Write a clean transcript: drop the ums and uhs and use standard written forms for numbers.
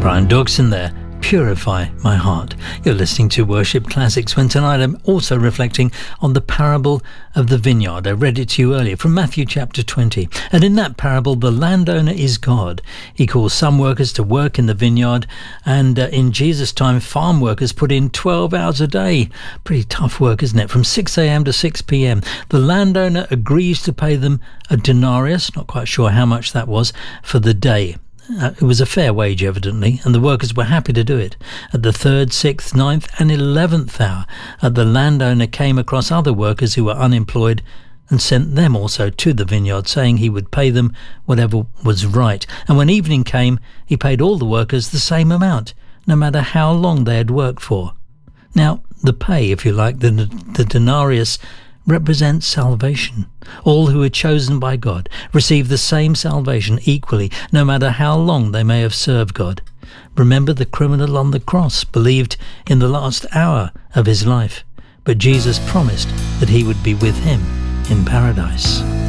Brian Dogson there. Purify my heart. You're listening to Worship Classics, when tonight I'm also reflecting on the parable of the vineyard. I read it to you earlier from Matthew chapter 20. And in that parable, the landowner is God. He calls some workers to work in the vineyard, and in Jesus' time, farm workers put in 12 hours a day. Pretty tough work, isn't it? From 6 a.m. to 6 p.m. The landowner agrees to pay them a denarius, not quite sure how much that was, for the day. It was a fair wage, evidently, and the workers were happy to do it. At the 3rd, 6th, 9th and 11th hour, the landowner came across other workers who were unemployed and sent them also to the vineyard, saying he would pay them whatever was right. And when evening came, he paid all the workers the same amount, no matter how long they had worked for. Now, the pay, if you like, the denarius, represents salvation. All who are chosen by God receive the same salvation equally, no matter how long they may have served God. Remember, the criminal on the cross believed in the last hour of his life, but Jesus promised that he would be with him in paradise.